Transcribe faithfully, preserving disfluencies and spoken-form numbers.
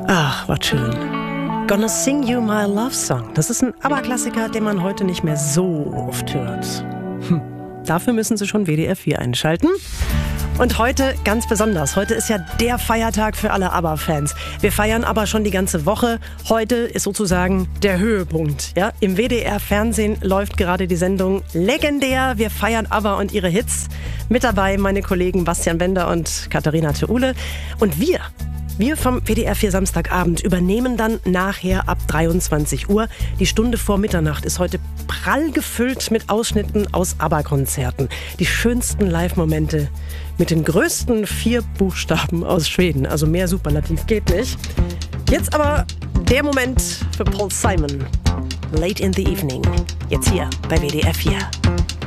Ach, was schön. Gonna Sing You My Love Song. Das ist ein ABBA-Klassiker, den man heute nicht mehr so oft hört. Hm. Dafür müssen Sie schon W D R vier einschalten. Und heute ganz besonders. Heute ist ja der Feiertag für alle ABBA-Fans. Wir feiern aber schon die ganze Woche. Heute ist sozusagen der Höhepunkt. Ja? Im W D R-Fernsehen läuft gerade die Sendung Legendär. Wir feiern ABBA und ihre Hits. Mit dabei meine Kollegen Bastian Bender und Katharina Theule. Und wir... Wir vom W D R vier Samstagabend übernehmen dann nachher ab dreiundzwanzig Uhr. Die Stunde vor Mitternacht ist heute prall gefüllt mit Ausschnitten aus ABBA-Konzerten. Die schönsten Live-Momente mit den größten vier Buchstaben aus Schweden. Also mehr Superlativ geht nicht. Jetzt aber der Moment für Paul Simon. Late in the Evening. Jetzt hier bei W D R vier.